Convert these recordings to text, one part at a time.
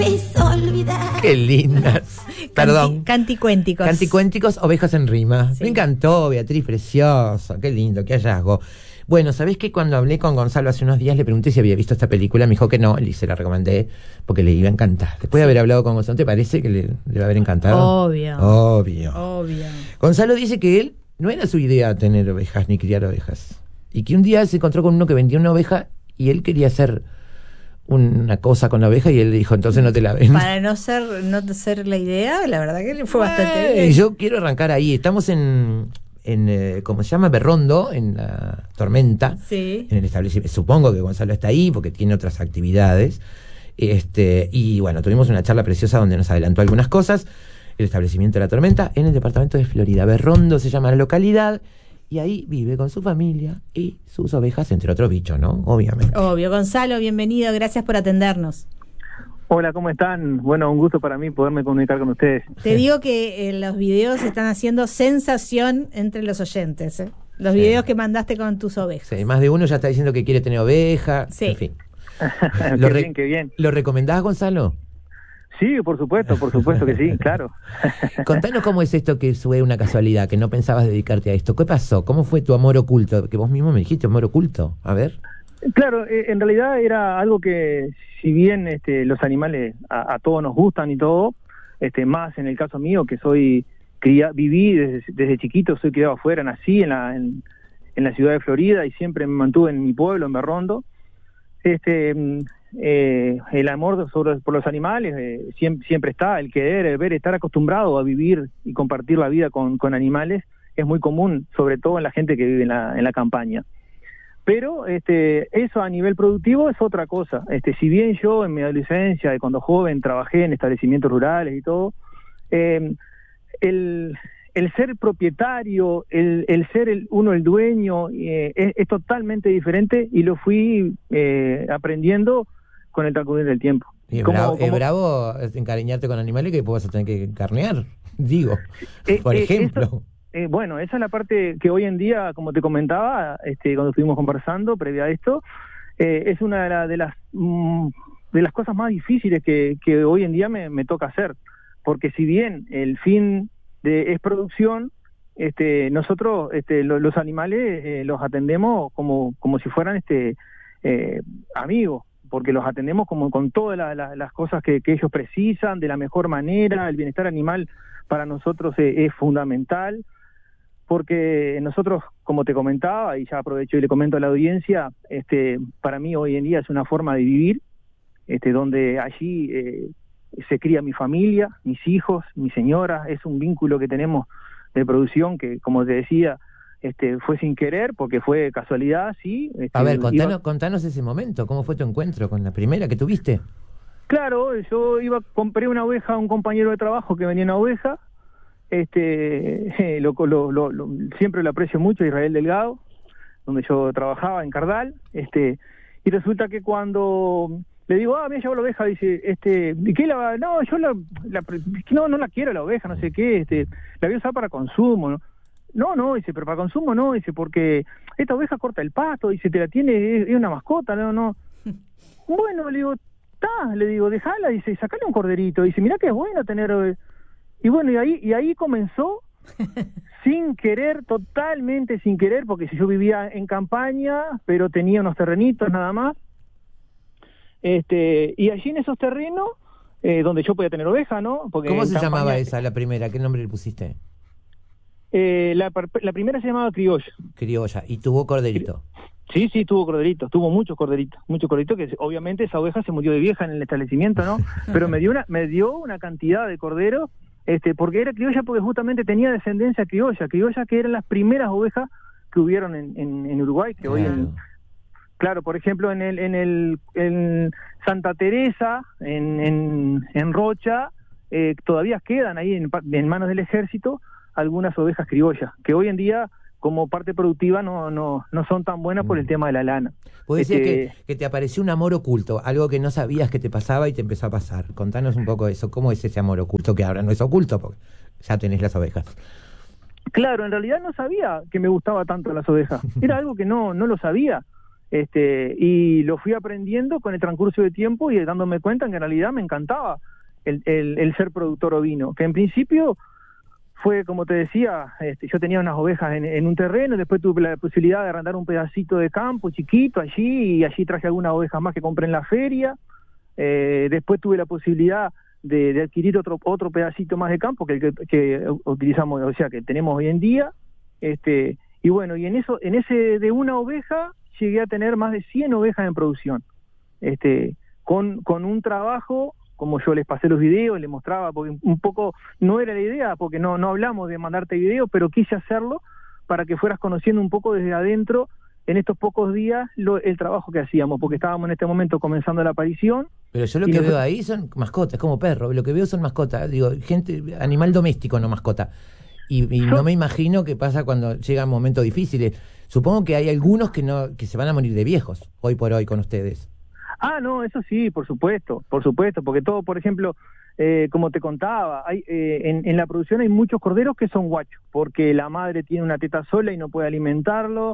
Qué lindas. Perdón. Canticuénticos. Canticuénticos, ovejas en rima. Sí. Me encantó, Beatriz, precioso. Qué lindo, qué hallazgo. Bueno, ¿sabés que cuando hablé con Gonzalo hace unos días le pregunté si había visto esta película? Me dijo que no, y se la recomendé porque le iba a encantar. Después de haber hablado con Gonzalo, ¿te parece que le va a haber encantado? Obvio. Gonzalo dice que él no era su idea tener ovejas ni criar ovejas. Y que un día se encontró con uno que vendía una oveja y él quería hacer una cosa con la oveja y él le dijo, entonces no te la vendo. Para no ser la idea, la verdad que le fue bastante bien. Yo quiero arrancar ahí. Estamos en ¿cómo se llama? Berrondo, en la Tormenta. Sí. En el establecimiento. Supongo que Gonzalo está ahí porque tiene otras actividades. Y bueno, tuvimos una charla preciosa donde nos adelantó algunas cosas. El establecimiento de la Tormenta en el departamento de Florida. Berrondo se llama la localidad. Y ahí vive con su familia y sus ovejas, entre otros bichos, ¿no? Obviamente. Obvio. Gonzalo, bienvenido. Gracias por atendernos. Hola, ¿cómo están? Bueno, un gusto para mí poderme comunicar con ustedes. Te digo que los videos están haciendo sensación entre los oyentes. Los videos que mandaste con tus ovejas. Sí, más de uno ya está diciendo que quiere tener oveja. Sí. En fin. Qué bien. ¿Lo recomendás, Gonzalo? Sí, por supuesto que sí, claro. Contanos cómo es esto que fue una casualidad, que no pensabas dedicarte a esto. ¿Qué pasó? ¿Cómo fue tu amor oculto? Que vos mismo me dijiste, amor oculto. A ver. Claro, en realidad era algo que, si bien los animales a todos nos gustan y todo, más en el caso mío, que viví desde chiquito, soy criado afuera, nací en la ciudad de Florida y siempre me mantuve en mi pueblo, en Berrondo. El amor por los animales siempre está, el querer, el ver, estar acostumbrado a vivir y compartir la vida con animales es muy común, sobre todo en la gente que vive en la campaña. Pero eso a nivel productivo es otra cosa. Si bien yo en mi adolescencia, de cuando joven, trabajé en establecimientos rurales y todo, el ser propietario, el ser uno el dueño, es totalmente diferente y lo fui aprendiendo con el transcurrir del tiempo. Y es bravo encariñarte con animales que después vas a tener que carnear, digo, por ejemplo. Bueno, esa es la parte que hoy en día, como te comentaba, cuando estuvimos conversando previa a esto, es una de las cosas más difíciles que hoy en día me toca hacer, porque si bien el fin es producción, nosotros los animales los atendemos como si fueran amigos, porque los atendemos como con todas las cosas que ellos precisan, de la mejor manera. El bienestar animal para nosotros es fundamental, porque nosotros, como te comentaba, y ya aprovecho y le comento a la audiencia, para mí hoy en día es una forma de vivir, donde allí se cría mi familia, mis hijos, mi señora, es un vínculo que tenemos de producción que, como te decía, fue sin querer, porque fue casualidad, sí. A ver, contanos ese momento, ¿cómo fue tu encuentro con la primera que tuviste? Claro, yo compré una oveja a un compañero de trabajo que vendía una oveja, siempre lo aprecio mucho, Israel Delgado, donde yo trabajaba en Cardal, y resulta que cuando le digo, me llevo la oveja, dice, ¿y qué no, yo no la quiero la oveja, no sé qué, la voy a usar para consumo, no, dice, pero para consumo no, dice, porque esta oveja corta el pasto, dice, te la tiene, es una mascota, no. Bueno, le digo, dejala, dice, sacale un corderito, dice, mirá que es bueno tener. Y bueno, y ahí comenzó, sin querer, totalmente sin querer, porque si yo vivía en campaña, pero tenía unos terrenitos nada más, y allí en esos terrenos, donde yo podía tener oveja, ¿no? Porque ¿cómo se llamaba esa, la primera? ¿Qué nombre le pusiste? La primera se llamaba Criolla. Criolla, ¿y tuvo corderito? Sí, tuvo corderitos, tuvo muchos corderitos, que obviamente esa oveja se murió de vieja en el establecimiento, ¿no? Pero me dio una cantidad de corderos, porque era criolla, porque justamente tenía descendencia criolla que eran las primeras ovejas que hubieron en Uruguay, que hoy claro, por ejemplo, en Santa Teresa, en Rocha, todavía quedan ahí en manos del ejército algunas ovejas criollas, que hoy en día, como parte productiva, no son tan buenas por el tema de la lana. Vos decías que te apareció un amor oculto, algo que no sabías que te pasaba y te empezó a pasar. Contanos un poco eso, ¿cómo es ese amor oculto? Que ahora no es oculto, porque ya tenés las ovejas. Claro, en realidad no sabía que me gustaba tanto las ovejas. Era algo que no lo sabía. Y lo fui aprendiendo con el transcurso de tiempo y dándome cuenta que en realidad me encantaba el ser productor ovino, que en principio fue, como te decía, yo tenía unas ovejas en un terreno, después tuve la posibilidad de arrendar un pedacito de campo chiquito allí, y allí traje algunas ovejas más que compré en la feria. Después tuve la posibilidad de adquirir otro pedacito más de campo que utilizamos, o sea, que tenemos hoy en día. Y bueno, y en ese de una oveja llegué a tener más de 100 ovejas en producción, con un trabajo, como yo les pasé los videos, les mostraba, porque un poco no era la idea, porque no hablamos de mandarte videos, pero quise hacerlo para que fueras conociendo un poco desde adentro, en estos pocos días, el trabajo que hacíamos, porque estábamos en este momento comenzando la aparición. Pero yo lo que veo ahí son mascotas, como perro, lo que veo son mascotas, digo, animal doméstico, no mascota. Y no me imagino qué pasa cuando llegan momentos difíciles. Supongo que hay algunos que se van a morir de viejos, hoy por hoy, con ustedes. No, eso sí, por supuesto, porque todo, por ejemplo, como te contaba, en la producción hay muchos corderos que son guachos, porque la madre tiene una teta sola y no puede alimentarlo,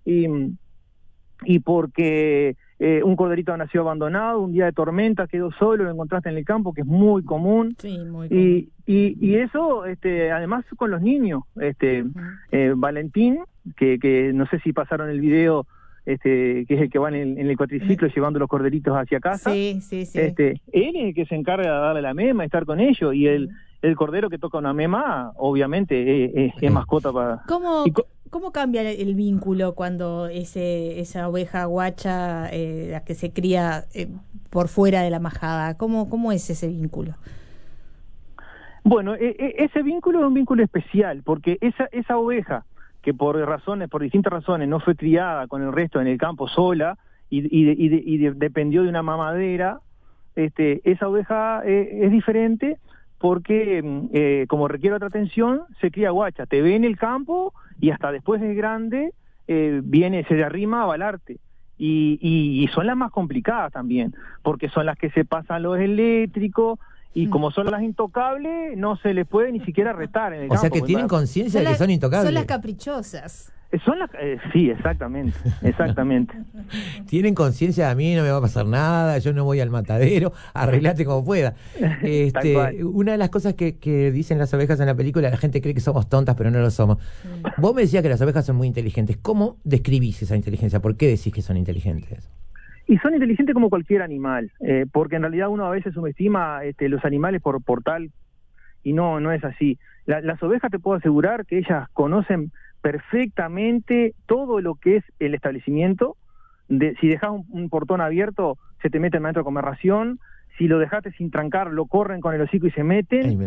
y porque un corderito nació abandonado, un día de tormenta quedó solo, lo encontraste en el campo, que es muy común. Sí, muy común. Y eso, además con los niños, Valentín, que no sé si pasaron el video, que es el que va en el cuatriciclo llevando los corderitos hacia casa. Sí. Él es el que se encarga de darle la mema, estar con ellos, y el cordero que toca una mema, obviamente, es mascota para... ¿Cómo cambia el vínculo cuando esa oveja guacha, la que se cría por fuera de la majada? ¿Cómo es ese vínculo? Bueno, ese vínculo es un vínculo especial, porque esa oveja que por distintas razones no fue criada con el resto en el campo sola y dependió de una mamadera, esa oveja es diferente porque como requiere otra atención, se cría guacha, te ve en el campo y hasta después de grande se arrima a balarte. Y son las más complicadas también, porque son las que se pasan los eléctricos, y como son las intocables, no se les puede ni siquiera retar en el campo. O sea que tienen conciencia de que son intocables. Son las caprichosas. Sí, exactamente. Tienen conciencia, a mí no me va a pasar nada, yo no voy al matadero, arreglate como pueda. Una de las cosas que dicen las ovejas en la película, la gente cree que somos tontas, pero no lo somos. Vos me decías que las ovejas son muy inteligentes. ¿Cómo describís esa inteligencia? ¿Por qué decís que son inteligentes? Y son inteligentes como cualquier animal, porque en realidad uno a veces subestima los animales por tal, y no es así. Las ovejas, te puedo asegurar que ellas conocen perfectamente todo lo que es el establecimiento. Si dejas un portón abierto, se te meten adentro a comer ración. Si lo dejaste sin trancar, lo corren con el hocico y se meten.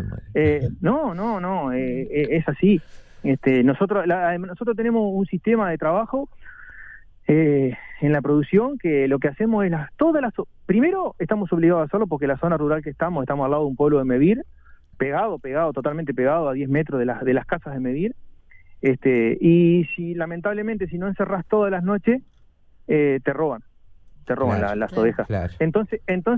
Es así. Nosotros tenemos un sistema de trabajo en la producción, que lo que hacemos es primero estamos obligados a hacerlo porque la zona rural que estamos al lado de un pueblo de Mevir, totalmente pegado a 10 metros de las casas de Mevir, y lamentablemente si no encerrás todas las noches, te roban las ovejas. Claro. Entonces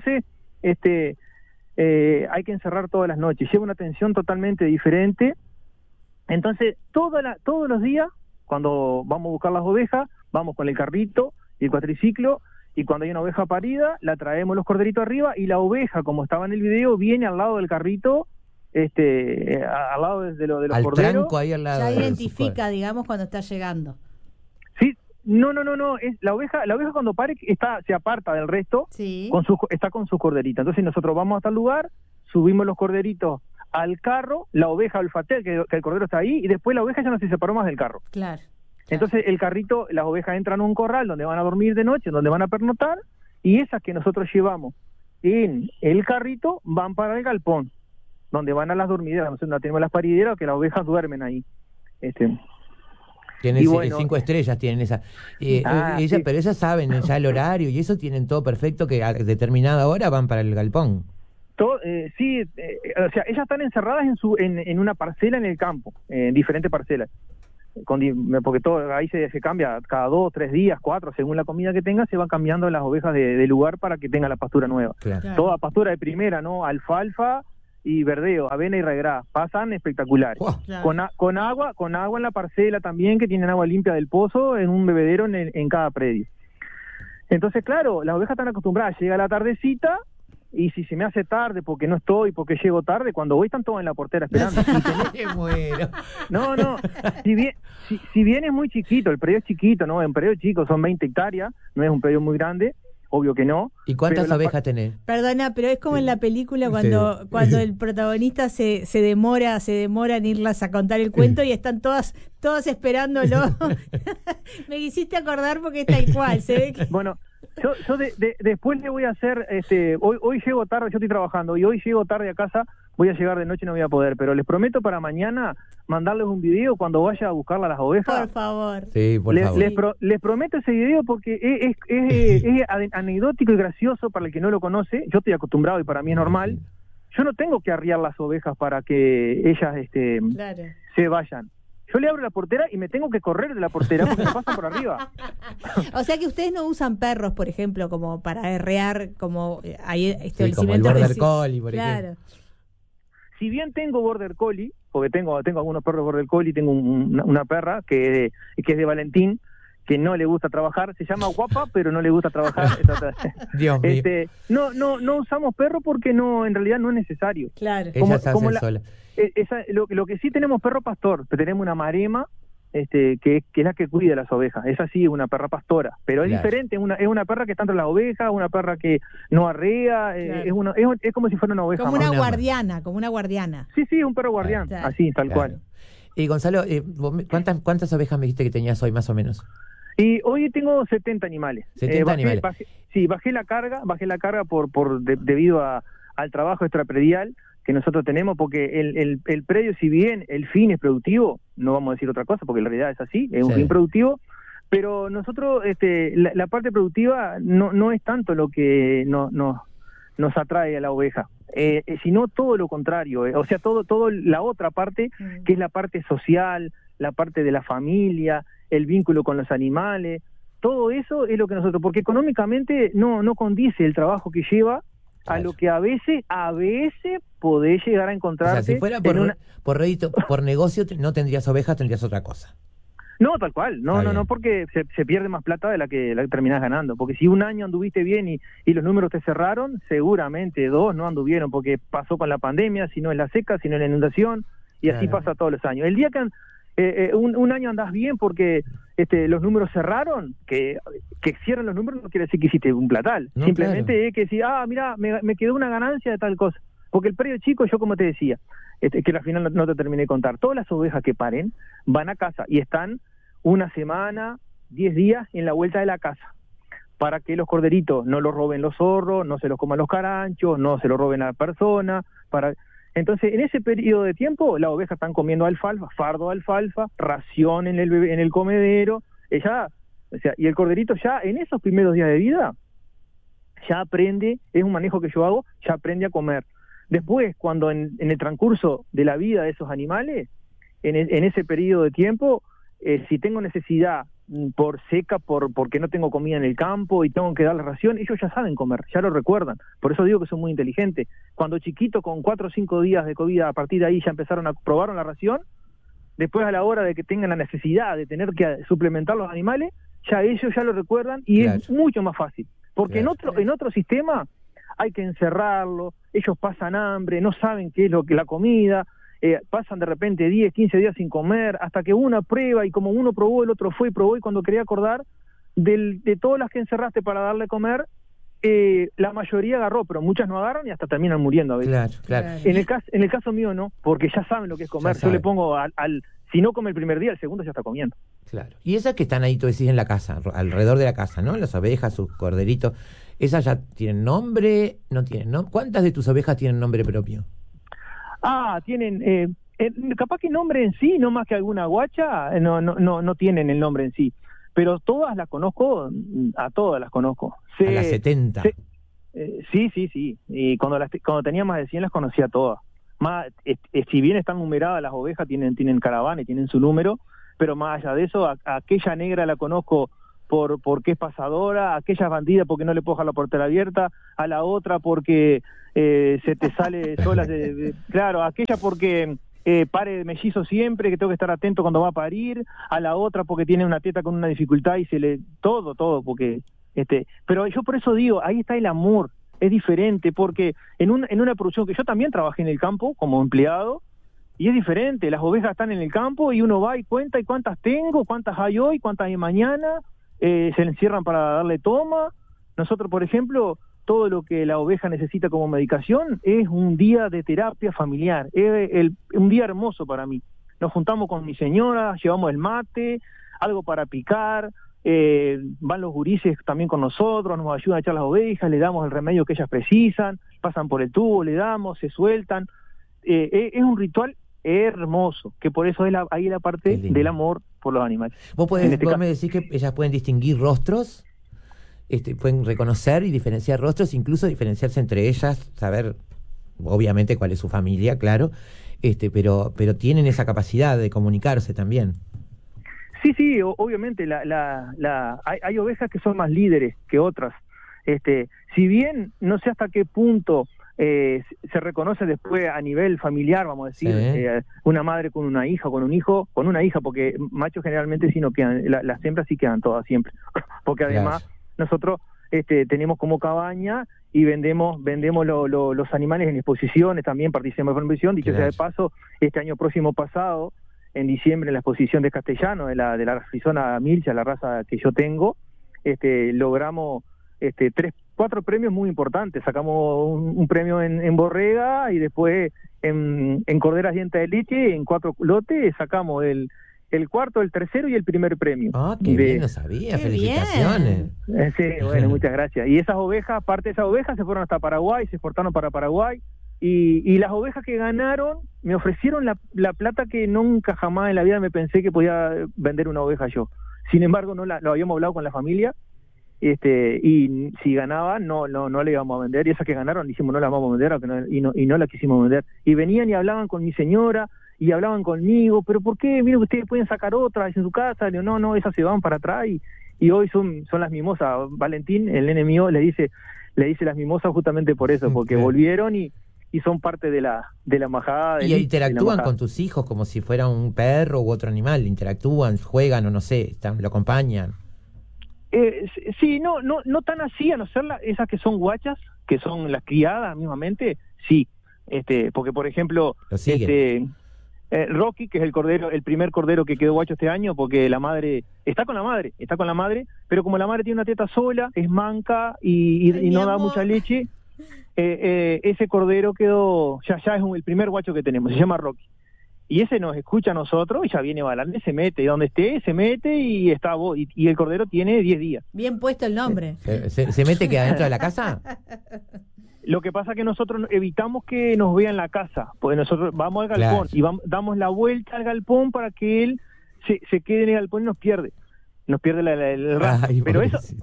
hay que encerrar todas las noches, lleva una atención totalmente diferente. Entonces todos los días, cuando vamos a buscar las ovejas, vamos con el carrito y el cuatriciclo, y cuando hay una oveja parida, la traemos los corderitos arriba, y la oveja, como estaba en el video, viene al lado del carrito, al lado de los al corderos. Tranco ahí al lado. Ya identifica, digamos, cuando está llegando. Sí, no, la oveja cuando pare se aparta del resto, sí, está con su corderita. Entonces nosotros vamos hasta el lugar, subimos los corderitos al carro, la oveja olfatea que el cordero está ahí, y después la oveja ya no se separó más del carro. Claro. Entonces el carrito, las ovejas entran a un corral donde van a dormir de noche, donde van a pernotar, y esas que nosotros llevamos en el carrito van para el galpón, donde van a las dormideras. Nosotros tenemos las parideras, que las ovejas duermen ahí. Tienen 5 estrellas, tienen esa. Sí. Pero ellas saben ya el horario y eso, tienen todo perfecto, que a determinada hora van para el galpón. O sea, ellas están encerradas en una parcela en el campo, en diferentes parcelas. Porque todo ahí se cambia cada 2, 3 días, 4, según la comida que tenga, se van cambiando las ovejas de lugar para que tengan la pastura nueva. Claro. Toda pastura de primera, ¿no? Alfalfa y verdeo, avena y regrá, pasan espectaculares. Wow. Claro. Con agua en la parcela también, que tienen agua limpia del pozo, en un bebedero en cada predio. Entonces, claro, las ovejas están acostumbradas, llega la tardecita, y si se me hace tarde porque no estoy, porque llego tarde, cuando voy están todas en la portera esperando. Me muero. No, si bien es muy chiquito, el predio es chiquito, ¿no? Es un predio chico, son 20 hectáreas, no es un predio muy grande, obvio que no. ¿Y cuántas ovejas tenés? Perdona, pero es como en la película cuando el protagonista se demora en irlas a contar el cuento y están todas esperándolo. Me hiciste acordar porque es tal cual, se ve que... Bueno, yo después le voy a hacer, hoy llego tarde, yo estoy trabajando, y hoy llego tarde a casa, voy a llegar de noche y no voy a poder, pero les prometo para mañana mandarles un video cuando vaya a buscarla a las ovejas. Por favor. Sí, por favor. Les prometo ese video porque es anecdótico y gracioso para el que no lo conoce. Yo estoy acostumbrado y para mí es normal. Yo no tengo que arriar las ovejas para que ellas Claro. se vayan. Yo le abro la portera y me tengo que correr de la portera porque me pasan por arriba. O sea que ustedes no usan perros, por ejemplo, como para herrear, como hay como el Border Collie, por claro. ejemplo. Si bien tengo Border Collie, porque tengo algunos perros Border Collie, tengo una perra que es de Valentín, que no le gusta trabajar, se llama guapa, pero no le gusta trabajar. Dios mío. No usamos perro porque no, en realidad no es necesario. Claro. Ellas se hacen solas. Lo que sí tenemos perro pastor, tenemos una marema, que es la que cuida las ovejas. Esa sí es una perra pastora, pero es diferente, es una perra que está entre las ovejas, una perra que no arrea, es como si fuera una oveja. Como una guardiana. Sí, es un perro guardián, así, tal cual. Y Gonzalo, ¿cuántas ovejas me dijiste que tenías hoy más o menos? Y hoy tengo 70 animales. 70 animales. Bajé la carga debido al trabajo extrapredial que nosotros tenemos, porque el predio, si bien el fin es productivo, no vamos a decir otra cosa, porque la realidad es así, es un fin productivo, pero nosotros, la parte productiva no es tanto lo que nos atrae a la oveja, sino todo lo contrario, o sea, todo la otra parte, que es la parte social, la parte de la familia, el vínculo con los animales, todo eso es lo que nosotros, porque económicamente no condice el trabajo que lleva a lo que a veces podés llegar a encontrarte. O sea, si fuera por rédito, por negocio, no tendrías ovejas, tendrías otra cosa. No, tal cual, no, porque se pierde más plata de la que terminás ganando, porque si un año anduviste bien y los números te cerraron, seguramente 2 no anduvieron, porque pasó con la pandemia, si no es la seca, si no es la inundación, y así pasa todos los años. El día que un año andás bien porque los números cerraron, que cierren los números no quiere decir que hiciste un platal, simplemente es que decir, mira, me quedó una ganancia de tal cosa, porque el predio chico, yo como te decía, que al final no te terminé de contar, todas las ovejas que paren van a casa y están una semana, 10 días en la vuelta de la casa, para que los corderitos no los roben los zorros, no se los coman los caranchos, no se los roben a la persona, Entonces, en ese periodo de tiempo, las ovejas están comiendo alfalfa, fardo de alfalfa, ración en el comedero, y el corderito ya en esos primeros días de vida, ya aprende, es un manejo que yo hago, ya aprende a comer. Después, cuando en el transcurso de la vida de esos animales, en ese periodo de tiempo, si tengo necesidad por seca, porque no tengo comida en el campo y tengo que darle ración, ellos ya saben comer, ya lo recuerdan. Por eso digo que son muy inteligentes. Cuando chiquito, con 4 o 5 días de comida, a partir de ahí ya probaron la ración, después a la hora de que tengan la necesidad de tener que suplementar los animales, ya ellos ya lo recuerdan y es mucho más fácil. Porque en otro sistema hay que encerrarlo, ellos pasan hambre, no saben qué es lo que la comida, pasan de repente 10, 15 días sin comer, hasta que una prueba, y como uno probó, el otro fue y probó, y cuando quería acordar, de todas las que encerraste para darle a comer, la mayoría agarró, pero muchas no agarran y hasta terminan muriendo a veces. Claro. En el caso mío no, porque ya saben lo que es comer. Yo le pongo si no come el primer día, el segundo ya está comiendo. Claro. Y esas que están ahí, tú decís, en la casa, alrededor de la casa, ¿no? Las ovejas, sus corderitos, ¿esas ya tienen nombre? ¿No tienen nombre? ¿Cuántas de tus ovejas tienen nombre propio? Tienen, capaz que nombre en sí, no más que alguna guacha, no tienen el nombre en sí. Pero todas las conozco, a todas las conozco. A las 70. Sí. Y cuando tenía más de 100 las conocía todas. Si bien están numeradas las ovejas, tienen caravana y tienen su número, pero más allá de eso, aquella negra la conozco porque es pasadora, aquella bandida porque no le puedo dejar la portera abierta, a la otra porque se te sale sola, claro, aquella porque pare de mellizo siempre, que tengo que estar atento cuando va a parir, a la otra porque tiene una teta con una dificultad y todo, porque Pero yo por eso digo, ahí está el amor, es diferente, porque en una producción que yo también trabajé en el campo como empleado, y es diferente, las ovejas están en el campo y uno va y cuenta y cuántas tengo, cuántas hay hoy, cuántas hay mañana, se le encierran para darle toma. Nosotros, por ejemplo, todo lo que la oveja necesita como medicación es un día de terapia familiar, es un día hermoso para mí. Nos juntamos con mi señora, llevamos el mate, algo para picar, van los gurises también con nosotros, nos ayudan a echar las ovejas, le damos el remedio que ellas precisan, pasan por el tubo, le damos, se sueltan. Es un ritual hermoso, que por eso es ahí la parte del amor por los animales. Vos me decís que ellas pueden distinguir rostros, pueden reconocer y diferenciar rostros, incluso diferenciarse entre ellas, saber obviamente cuál es su familia, claro, pero tienen esa capacidad de comunicarse también. Sí, obviamente hay ovejas que son más líderes que otras. Si bien no sé hasta qué punto se reconoce después a nivel familiar, vamos a decir, sí. Una madre con una hija, con un hijo, con una hija, porque machos generalmente sí no quedan, las hembras sí quedan todas siempre, porque además claro. Nosotros tenemos como cabaña y vendemos los animales en exposiciones, también participamos en exposición, dicho sea de paso, este año próximo pasado, en diciembre, en la exposición de Castellano, de la Arizona Milcha, la raza que yo tengo, logramos 4 premios muy importantes. Sacamos un premio en borrega y después en corderas dientes de leche, en 4 lotes, sacamos el cuarto, el tercero y el primer premio. Ah, qué bien, no sabía, felicitaciones. Sí, bueno, muchas gracias. Y esas ovejas, parte de esas ovejas se fueron hasta Paraguay, se exportaron para Paraguay, y las ovejas que ganaron me ofrecieron la plata que nunca jamás en la vida me pensé que podía vender una oveja yo. Sin embargo, lo habíamos hablado con la familia, y si ganaban no le íbamos a vender, y esas que ganaron dijimos no las vamos a vender, y no la quisimos vender, y venían y hablaban con mi señora y hablaban conmigo, pero ¿por qué? Miren que ustedes pueden sacar otras en su casa. Le digo, no, esas se van para atrás, y hoy son las mimosas. Valentín, el nene mío, le dice las mimosas justamente por eso, porque volvieron y son parte de la majada. Y interactúan con tus hijos como si fuera un perro u otro animal, interactúan, juegan o no sé, lo acompañan. Sí, no tan así, a no ser esas que son guachas, que son las criadas mismamente, sí, porque por ejemplo, Rocky, que es el primer cordero que quedó guacho este año, porque la madre está con la madre, pero como la madre tiene una teta sola, es manca y no da mucha leche, ese cordero quedó, ya es el primer guacho que tenemos, se llama Rocky. Y ese nos escucha a nosotros y ya viene balando, se mete, y donde esté, se mete y está y el cordero tiene 10 días. Bien puesto el nombre. ¿Se mete que adentro de la casa? Lo que pasa es que nosotros evitamos que nos vean la casa, porque nosotros vamos al galpón y damos la vuelta al galpón para que él se quede en el galpón y nos pierde el rastro. Pero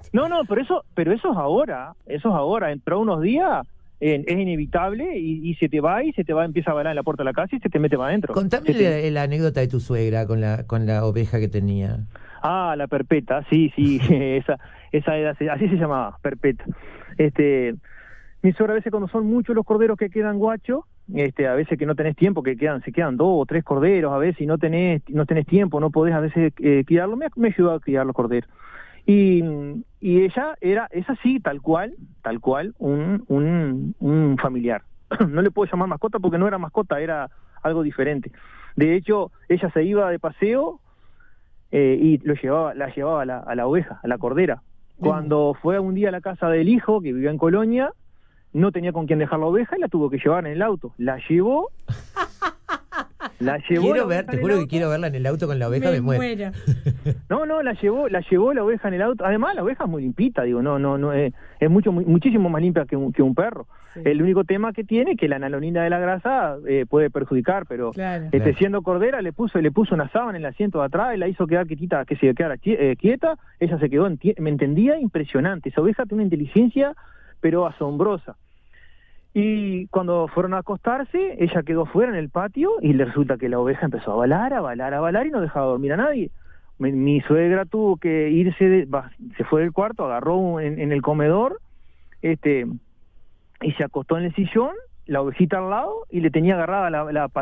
eso es ahora, dentro de unos días es inevitable y se te va empieza a bailar en la puerta de la casa y se te mete para adentro. Contame la anécdota de tu suegra con la oveja que tenía. Ah, la Perpeta, sí, esa era, así se llamaba, Perpeta. Mi suegra, a veces cuando son muchos los corderos que quedan guachos, a veces que no tenés tiempo, se quedan 2 o 3 corderos, a veces, y no tenés tiempo, no podés a veces criarlo, me ayudó a criar los corderos. Y ella es así, tal cual, un familiar. No le puedo llamar mascota porque no era mascota, era algo diferente. De hecho, ella se iba de paseo y la llevaba a la oveja, a la cordera. Cuando fue un día a la casa del hijo, que vivía en Colonia, no tenía con quién dejar la oveja y la tuvo que llevar en el auto. La llevó. Quiero ver, te juro que quiero verla en el auto con la oveja, me muero. No, la llevó la oveja en el auto. Además, la oveja es muy limpita, es muchísimo más limpia que un perro. Sí. El único tema que tiene es que la nalonina de la grasa puede perjudicar, pero siendo cordera le puso una sábana en el asiento de atrás y la hizo quedar quietita, que se quedara quieta. Ella se quedó, me entendía, impresionante. Esa oveja tiene una inteligencia pero asombrosa. Y cuando fueron a acostarse, ella quedó fuera en el patio y le resulta que la oveja empezó a balar y no dejaba dormir a nadie. Mi suegra tuvo que irse, se fue del cuarto, agarró en el comedor, y se acostó en el sillón, la ovejita al lado, y le tenía agarrada la